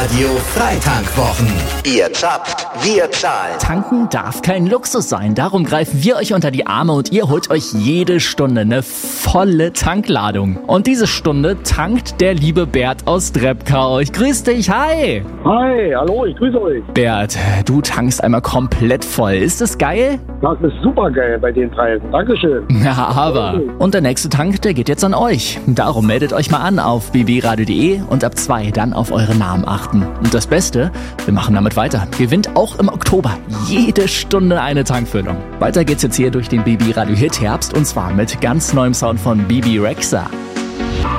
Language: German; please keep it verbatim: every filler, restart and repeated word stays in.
Radio Freitankwwochen. Ihr zappt, wir zahlen. Tanken darf kein Luxus sein. Darum greifen wir euch unter die Arme und ihr holt euch jede Stunde eine volle Tankladung. Und diese Stunde tankt der liebe Bert aus Drebkau. Ich grüß dich, hi! Hi, hallo, ich grüße euch. Bert, du tankst einmal komplett voll. Ist das geil? Das ist super geil bei den Preisen. Dankeschön. Ja, aber. Und der nächste Tank, der geht jetzt an euch. Darum meldet euch mal an auf b b radio punkt d e und ab zwei dann auf eure Namen achten. Und das Beste, wir machen damit weiter. Gewinnt auch im Oktober jede Stunde eine Tankfüllung. Weiter geht's jetzt hier durch den B B Radio Hit Herbst und zwar mit ganz neuem Sound von Bibi Rexha.